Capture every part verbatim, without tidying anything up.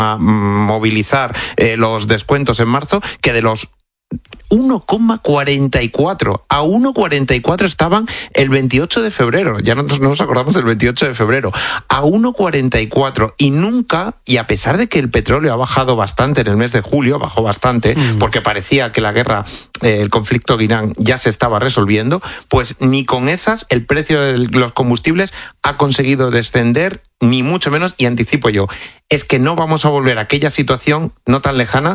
a movilizar eh, los descuentos en marzo, que de los uno coma cuarenta y cuatro. A uno coma cuarenta y cuatro estaban el veintiocho de febrero. Ya no, no nos acordamos del veintiocho de febrero. A uno coma cuarenta y cuatro. Y nunca, y a pesar de que el petróleo ha bajado bastante en el mes de julio, bajó bastante, mm. porque parecía que la guerra, eh, el conflicto en Irán ya se estaba resolviendo, pues ni con esas el precio de los combustibles ha conseguido descender, ni mucho menos, y anticipo yo, es que no vamos a volver a aquella situación no tan lejana,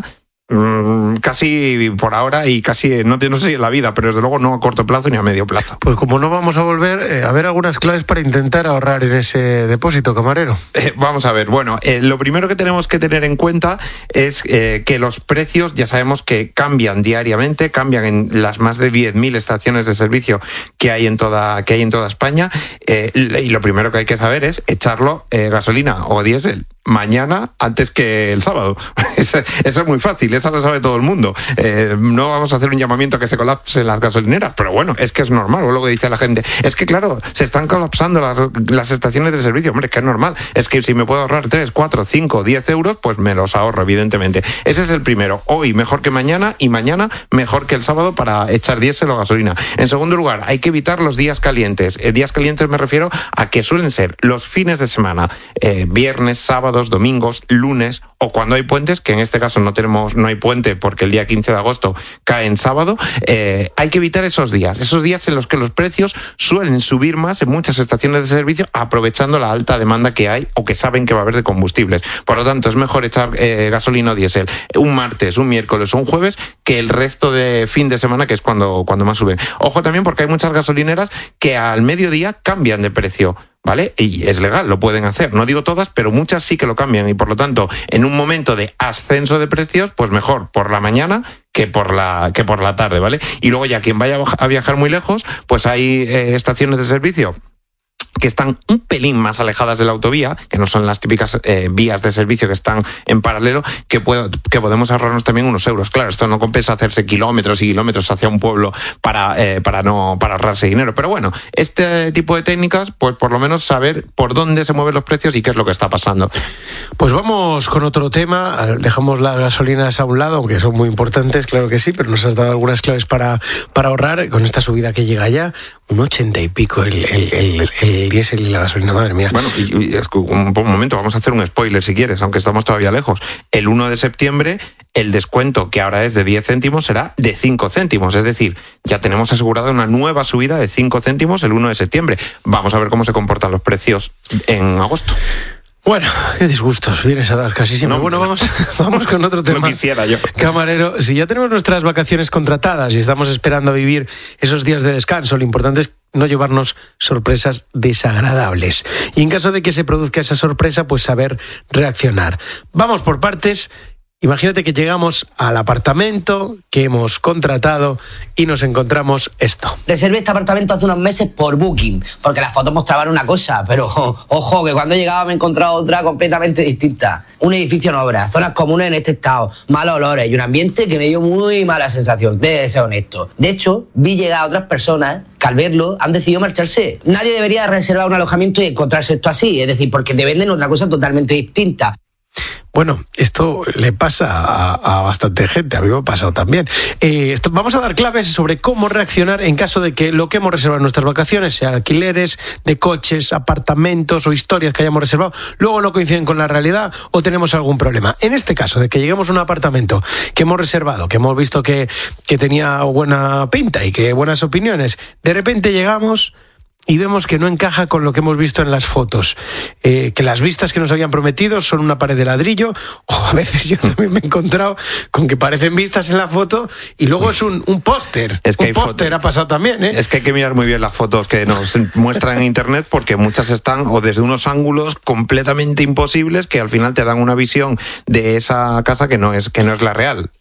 casi por ahora y casi, no, no sé si en la vida, pero desde luego no a corto plazo ni a medio plazo. Pues como no vamos a volver, eh, a ver algunas claves para intentar ahorrar en ese depósito, camarero. Eh, vamos a ver, bueno, eh, lo primero que tenemos que tener en cuenta es eh, que los precios ya sabemos que cambian diariamente, cambian en las más de diez mil estaciones de servicio que hay en toda, que hay en toda España, eh, y lo primero que hay que saber es echarlo eh, gasolina o diésel mañana antes que el sábado. Eso, eso es muy fácil, eso lo sabe todo el mundo. Eh, no vamos a hacer un llamamiento a que se colapsen las gasolineras, pero bueno, es que es normal, o lo que dice la gente. Es que claro, se están colapsando las, las estaciones de servicio, hombre, es que es normal. Es que si me puedo ahorrar tres, cuatro, cinco, diez euros, pues me los ahorro, evidentemente. Ese es el primero. Hoy mejor que mañana y mañana mejor que el sábado para echar diésel o gasolina. En segundo lugar, hay que evitar los días calientes. Eh, días calientes me refiero a que suelen ser los fines de semana, eh, viernes, sábado, domingos, lunes, o cuando hay puentes, que en este caso no tenemos, no hay puente porque el día quince de agosto cae en sábado, eh, hay que evitar esos días, esos días en los que los precios suelen subir más en muchas estaciones de servicio, aprovechando la alta demanda que hay o que saben que va a haber de combustibles. Por lo tanto, es mejor echar eh, gasolina o diésel un martes, un miércoles o un jueves que el resto de fin de semana, que es cuando, cuando más suben. Ojo también porque hay muchas gasolineras que al mediodía cambian de precio, ¿vale? Y es legal, lo pueden hacer. No digo todas, pero muchas sí que lo cambian. Y por lo tanto, en un momento de ascenso de precios, pues mejor por la mañana que por la que por la tarde, ¿vale? Y luego ya quien vaya a viajar muy lejos, pues hay eh, estaciones de servicio que están un pelín más alejadas de la autovía, que no son las típicas eh, vías de servicio que están en paralelo, que, puedo, que podemos ahorrarnos también unos euros. Claro, esto no compensa hacerse kilómetros y kilómetros hacia un pueblo para, eh, para, no, para ahorrarse dinero. Pero bueno, este tipo de técnicas, pues por lo menos saber por dónde se mueven los precios y qué es lo que está pasando. Pues vamos con otro tema. Dejamos las gasolinas a un lado, aunque son muy importantes, claro que sí, pero nos has dado algunas claves para, para ahorrar con esta subida que llega ya, un ochenta y pico el, el, el, el diésel y la gasolina, madre mía. Bueno, y, y es que un, un momento, vamos a hacer un spoiler si quieres, aunque estamos todavía lejos. El uno de septiembre, el descuento que ahora es de diez céntimos será de cinco céntimos, es decir, ya tenemos asegurada una nueva subida de cinco céntimos el uno de septiembre. Vamos a ver cómo se comportan los precios en agosto. Bueno, qué disgustos vienes a dar casi siempre. No, bueno, vamos, vamos con otro tema. No quisiera yo. Camarero, si ya tenemos nuestras vacaciones contratadas y estamos esperando a vivir esos días de descanso, lo importante es no llevarnos sorpresas desagradables. Y en caso de que se produzca esa sorpresa, pues saber reaccionar. Vamos por partes. Imagínate que llegamos al apartamento que hemos contratado y nos encontramos esto. Reservé este apartamento hace unos meses por Booking, porque las fotos mostraban una cosa, pero ojo, que cuando llegaba me he encontrado otra completamente distinta. Un edificio en obra, zonas comunes en este estado, malos olores y un ambiente que me dio muy mala sensación, de ser honesto. De hecho, vi llegar a otras personas que al verlo han decidido marcharse. Nadie debería reservar un alojamiento y encontrarse esto así, es decir, porque te venden otra cosa totalmente distinta. Bueno, esto le pasa a, a bastante gente, a mí me ha pasado también. Eh, esto, vamos a dar claves sobre cómo reaccionar en caso de que lo que hemos reservado en nuestras vacaciones, sea alquileres de coches, apartamentos o historias que hayamos reservado, luego no coinciden con la realidad o tenemos algún problema. En este caso, de que lleguemos a un apartamento que hemos reservado, que hemos visto que, que tenía buena pinta y que buenas opiniones, de repente llegamos y vemos que no encaja con lo que hemos visto en las fotos, eh, que las vistas que nos habían prometido son una pared de ladrillo, o a veces yo también me he encontrado con que parecen vistas en la foto y luego es un, un póster. Es que un póster ha pasado también, ¿eh? Es que hay que mirar muy bien las fotos que nos muestran en internet, porque muchas están o desde unos ángulos completamente imposibles que al final te dan una visión de esa casa que no es, que no es la real.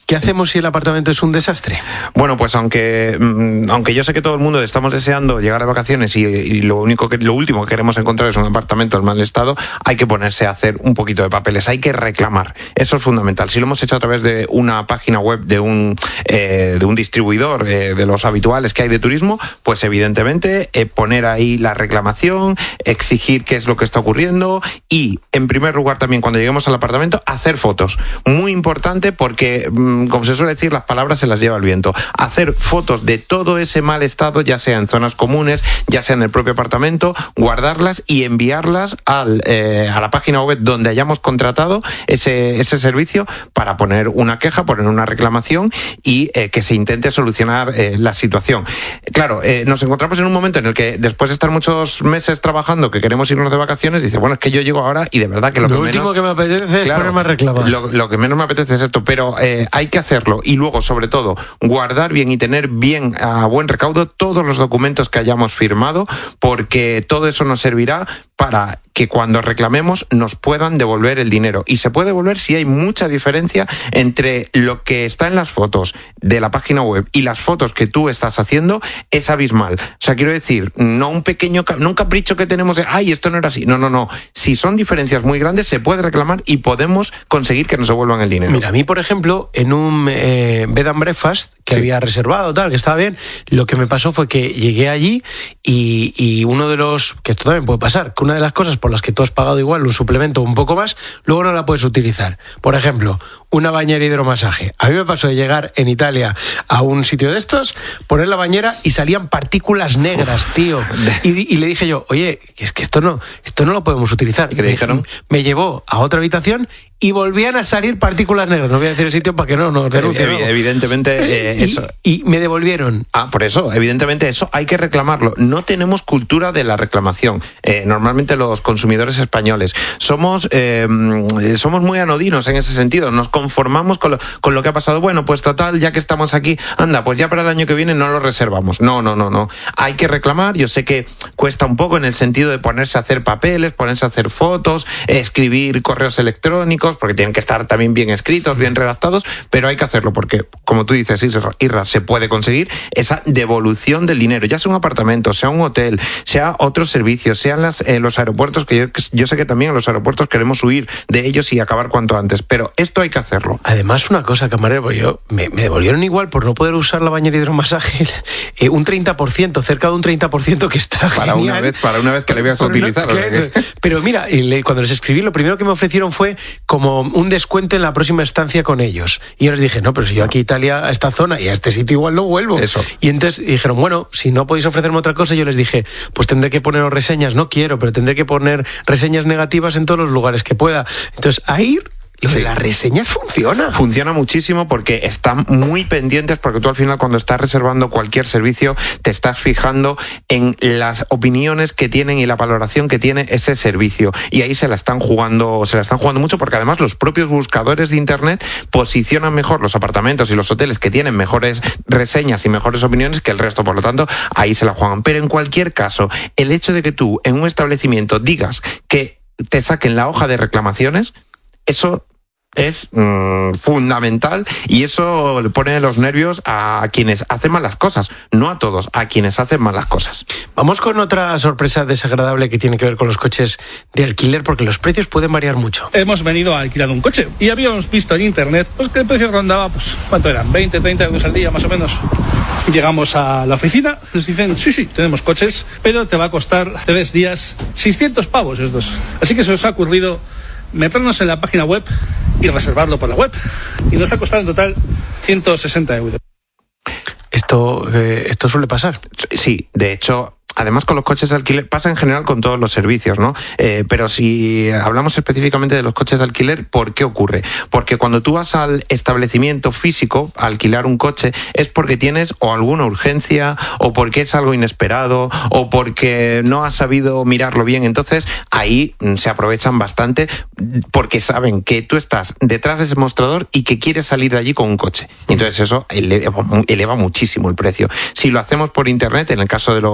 ¿Qué hacemos si el apartamento es un desastre? Bueno, pues aunque, aunque yo sé que todo el mundo estamos deseando llegar de vacaciones y, y lo único que, lo último que queremos encontrar es un apartamento en mal estado, hay que ponerse a hacer un poquito de papeles, hay que reclamar. Eso es fundamental. Si lo hemos hecho a través de una página web de un, eh, de un distribuidor eh, de los habituales que hay de turismo, pues evidentemente eh, poner ahí la reclamación, exigir qué es lo que está ocurriendo y, en primer lugar, también cuando lleguemos al apartamento, hacer fotos. Muy importante porque, como se suele decir, las palabras se las lleva el viento. Hacer fotos de todo ese mal estado, ya sea en zonas comunes, ya sea en el propio apartamento, guardarlas y enviarlas al, eh, a la página web donde hayamos contratado ese, ese servicio para poner una queja, poner una reclamación y eh, que se intente solucionar eh, la situación. Claro, eh, nos encontramos en un momento en el que después de estar muchos meses trabajando, que queremos irnos de vacaciones, dice, bueno, es que yo llego ahora y de verdad que lo, lo que último menos... que me apetece claro, es ponerme a reclamar. Lo, lo que menos me apetece es esto, pero eh, hay que hacerlo y luego, sobre todo, guardar bien y tener bien a buen recaudo todos los documentos que hayamos firmado, porque todo eso nos servirá para que cuando reclamemos nos puedan devolver el dinero. Y se puede devolver si hay mucha diferencia entre lo que está en las fotos de la página web y las fotos que tú estás haciendo, es abismal. O sea, quiero decir, no un pequeño, no un capricho que tenemos de, ay, esto no era así. No, no, no. Si son diferencias muy grandes, se puede reclamar y podemos conseguir que nos devuelvan el dinero. Mira, a mí, por ejemplo, en un eh, bed and breakfast que sí. había reservado, tal, que estaba bien, lo que me pasó fue que llegué allí y, y uno de los, que esto también puede pasar, que una de las cosas por las que tú has pagado igual un suplemento un poco más, luego no la puedes utilizar. Por ejemplo, una bañera hidromasaje. A mí me pasó de llegar en Italia a un sitio de estos, poner la bañera y salían partículas negras, tío. Y, y le dije yo, oye, es que esto no, esto no lo podemos utilizar. ¿Y qué le dijeron? Me, me llevó a otra habitación y volvían a salir partículas negras. No voy a decir el sitio para que no nos denuncien. Ev- evidentemente eh, y, eso. Y me devolvieron. Ah, por eso, evidentemente eso hay que reclamarlo. No tenemos cultura de la reclamación. Eh, normalmente los consumidores españoles somos eh, somos muy anodinos en ese sentido. Nos conformamos con lo, con lo que ha pasado. Bueno, pues total, ya que estamos aquí, anda, pues ya para el año que viene no lo reservamos. No, no, no, no. Hay que reclamar. Yo sé que cuesta un poco en el sentido de ponerse a hacer papeles, ponerse a hacer fotos, escribir correos electrónicos, porque tienen que estar también bien escritos, bien redactados, pero hay que hacerlo porque, como tú dices, Irra, se puede conseguir esa devolución del dinero, ya sea un apartamento, sea un hotel, sea otro servicio, sean las, eh, los aeropuertos, que yo, yo sé que también en los aeropuertos queremos huir de ellos y acabar cuanto antes, pero esto hay que hacerlo. Además, una cosa, camarero, yo me, me devolvieron igual por no poder usar la bañera hidromasaje eh, un treinta por ciento, cerca de un treinta por ciento que está para genial. Una vez, para una vez que le veas a utilizar. No, que, pero mira, cuando les escribí, lo primero que me ofrecieron fue como un descuento en la próxima estancia con ellos. Y yo les dije, no, pero si yo aquí a Italia, a esta zona y a este sitio igual no vuelvo. Eso. Y entonces dijeron, bueno, si no podéis ofrecerme otra cosa, yo les dije, pues tendré que poneros reseñas, no quiero, pero tendré que poner reseñas negativas en todos los lugares que pueda. Entonces, ahí... Lo de sí. las reseñas funciona. Funciona muchísimo porque están muy pendientes, porque tú al final cuando estás reservando cualquier servicio te estás fijando en las opiniones que tienen y la valoración que tiene ese servicio. Y ahí se la están jugando, se la están jugando mucho porque además los propios buscadores de internet posicionan mejor los apartamentos y los hoteles que tienen mejores reseñas y mejores opiniones que el resto. Por lo tanto, ahí se la juegan. Pero en cualquier caso, el hecho de que tú en un establecimiento digas que te saquen la hoja de reclamaciones, eso es mmm, fundamental y eso le pone los nervios a quienes hacen mal las cosas, no a todos, a quienes hacen mal las cosas. Vamos con otra sorpresa desagradable que tiene que ver con los coches de alquiler, porque los precios pueden variar mucho. Hemos venido a alquilar un coche y habíamos visto en internet pues que el precio rondaba, pues, ¿cuánto eran? veinte, treinta euros al día más o menos. Llegamos a la oficina, nos dicen, sí, sí, tenemos coches, pero te va a costar tres días seiscientos pavos estos. Así que se os ha ocurrido meternos en la página web y reservarlo por la web. Y nos ha costado en total ciento sesenta euros. Esto, eh, esto suele pasar. Sí, de hecho... Además, con los coches de alquiler, pasa en general con todos los servicios, ¿no? Eh, pero si hablamos específicamente de los coches de alquiler, ¿por qué ocurre? Porque cuando tú vas al establecimiento físico a alquilar un coche, es porque tienes o alguna urgencia, o porque es algo inesperado, o porque no has sabido mirarlo bien. Entonces, ahí se aprovechan bastante porque saben que tú estás detrás de ese mostrador y que quieres salir de allí con un coche. Entonces, eso eleva, eleva muchísimo el precio. Si lo hacemos por internet, en el caso de los... Eh,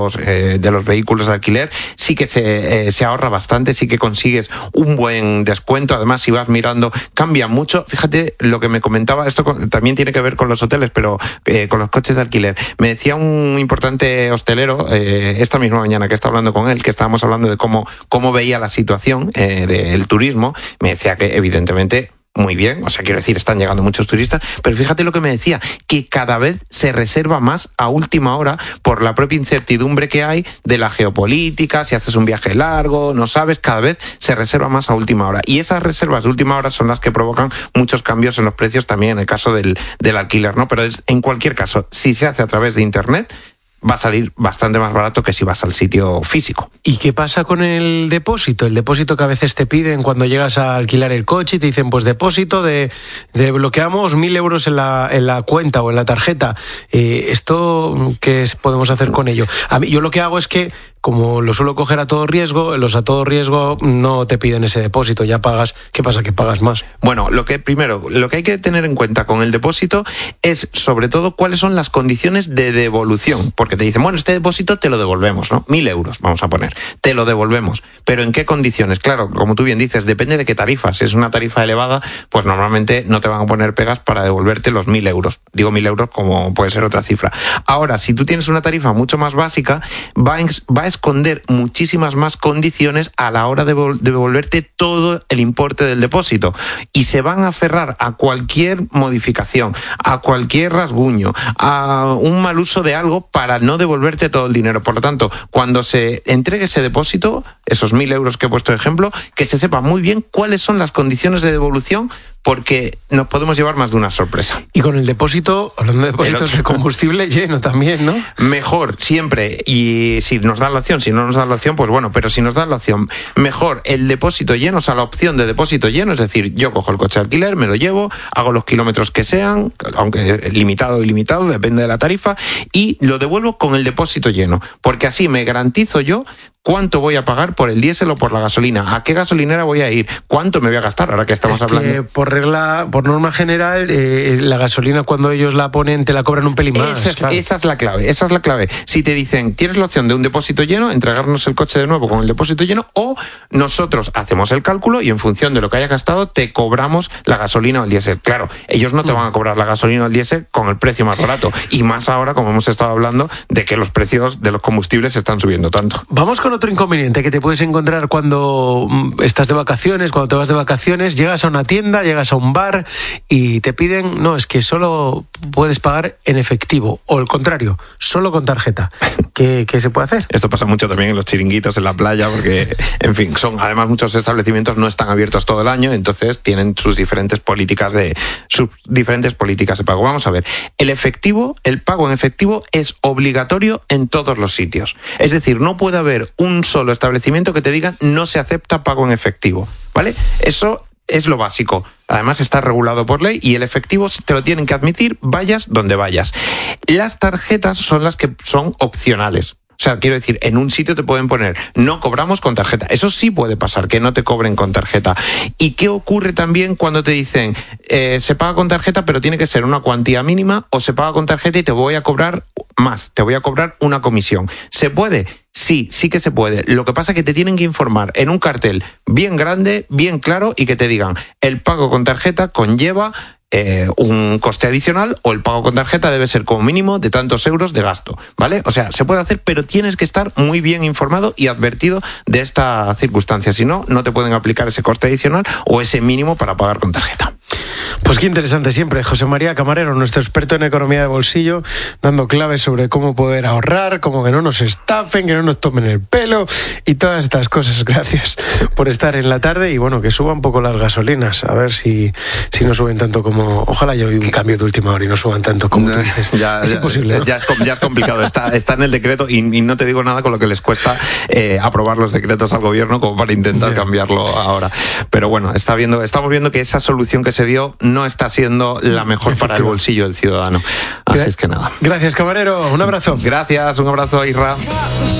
de, de los vehículos de alquiler, sí que se, eh, se ahorra bastante, sí que consigues un buen descuento. Además, si vas mirando, cambia mucho. Fíjate lo que me comentaba, esto con, también tiene que ver con los hoteles, pero eh, con los coches de alquiler. Me decía un importante hostelero, eh, esta misma mañana que estaba hablando con él, que estábamos hablando de cómo, cómo veía la situación eh, del turismo, me decía que evidentemente muy bien, o sea, quiero decir, están llegando muchos turistas, pero fíjate lo que me decía, que cada vez se reserva más a última hora por la propia incertidumbre que hay de la geopolítica, si haces un viaje largo, no sabes, cada vez se reserva más a última hora. Y esas reservas de última hora son las que provocan muchos cambios en los precios también en el caso del, del alquiler, ¿no? Pero es, en cualquier caso, si se hace a través de Internet, va a salir bastante más barato que si vas al sitio físico. ¿Y qué pasa con el depósito? El depósito que a veces te piden cuando llegas a alquilar el coche y te dicen, pues depósito de, de bloqueamos mil euros en la, en la cuenta o en la tarjeta. Eh, ¿Esto qué es, podemos hacer con ello? A mí, yo lo que hago es que, como lo suelo coger a todo riesgo, los a todo riesgo no te piden ese depósito, ya pagas. ¿Qué pasa? Que pagas más. Bueno, lo que primero, lo que hay que tener en cuenta con el depósito es sobre todo cuáles son las condiciones de devolución, porque te dicen, bueno, este depósito te lo devolvemos, ¿no? Mil euros, vamos a poner, te lo devolvemos, pero ¿en qué condiciones? Claro, como tú bien dices, depende de qué tarifa. Si es una tarifa elevada, pues normalmente no te van a poner pegas para devolverte los mil euros. Digo mil euros como puede ser otra cifra. Ahora, si tú tienes una tarifa mucho más básica, va a, va a esconder muchísimas más condiciones a la hora de devolverte todo el importe del depósito, y se van a aferrar a cualquier modificación, a cualquier rasguño, a un mal uso de algo para no devolverte todo el dinero. Por lo tanto, cuando se entregue ese depósito, esos mil euros que he puesto de ejemplo, que se sepa muy bien cuáles son las condiciones de devolución, porque nos podemos llevar más de una sorpresa. Y con el depósito, hablando de depósitos de combustible, lleno también, ¿no? Mejor, siempre, y si nos dan la opción, si no nos dan la opción, pues bueno, pero si nos dan la opción, mejor el depósito lleno, o sea, la opción de depósito lleno, es decir, yo cojo el coche de alquiler, me lo llevo, hago los kilómetros que sean, aunque limitado o ilimitado, depende de la tarifa, y lo devuelvo con el depósito lleno, porque así me garantizo yo cuánto voy a pagar por el diésel o por la gasolina, a qué gasolinera voy a ir, cuánto me voy a gastar, ahora que estamos es hablando. Que por regla, por norma general, eh, la gasolina cuando ellos la ponen te la cobran un pelín más. Esa es, claro. esa es la clave, esa es la clave. Si te dicen, tienes la opción de un depósito lleno, entregarnos el coche de nuevo con el depósito lleno, o nosotros hacemos el cálculo y en función de lo que hayas gastado te cobramos la gasolina o el diésel. Claro, ellos no te van a cobrar la gasolina o el diésel con el precio más barato, y más ahora, como hemos estado hablando, de que los precios de los combustibles están subiendo tanto. Vamos con otro inconveniente que te puedes encontrar cuando estás de vacaciones, cuando te vas de vacaciones, llegas a una tienda, llegas a un bar y te piden, no, es que solo puedes pagar en efectivo, o el contrario, solo con tarjeta. ¿Qué, qué se puede hacer? Esto pasa mucho también en los chiringuitos, en la playa, porque, en fin, son además muchos establecimientos no están abiertos todo el año, entonces tienen sus diferentes políticas de sus diferentes políticas de pago. Vamos a ver, el efectivo, el pago en efectivo es obligatorio en todos los sitios. Es decir, no puede haber un solo establecimiento que te diga no se acepta pago en efectivo, ¿vale? Eso es lo básico. Además está regulado por ley y el efectivo te lo tienen que admitir vayas donde vayas. Las tarjetas son las que son opcionales. O sea, quiero decir, en un sitio te pueden poner, no cobramos con tarjeta. Eso sí puede pasar, que no te cobren con tarjeta. ¿Y qué ocurre también cuando te dicen, eh, se paga con tarjeta, pero tiene que ser una cuantía mínima, o se paga con tarjeta y te voy a cobrar más, te voy a cobrar una comisión? ¿Se puede? Sí, sí que se puede. Lo que pasa es que te tienen que informar en un cartel bien grande, bien claro, y que te digan, el pago con tarjeta conlleva Eh, un coste adicional, o el pago con tarjeta debe ser como mínimo de tantos euros de gasto, ¿vale? O sea, se puede hacer, pero tienes que estar muy bien informado y advertido de esta circunstancia. Si no, no te pueden aplicar ese coste adicional o ese mínimo para pagar con tarjeta. Pues qué interesante siempre. José María Camarero, nuestro experto en economía de bolsillo, dando claves sobre cómo poder ahorrar, cómo que no nos estafen, que no nos tomen el pelo y todas estas cosas. Gracias por estar en la tarde, y bueno, que suban un poco las gasolinas, a ver si, si no suben tanto como... Ojalá yo un cambio de última hora y no suban tanto como tú dices. Ya, es ya, imposible, ¿no? ya, es, ya es complicado. Está, está en el decreto y, y no te digo nada con lo que les cuesta eh, aprobar los decretos al gobierno como para intentar yeah. cambiarlo ahora. Pero bueno, está viendo, estamos viendo que esa solución que se dio no está siendo la mejor para el bolsillo del ciudadano. Así es que nada. Gracias, Camarero. Un abrazo. Gracias, un abrazo, Isra.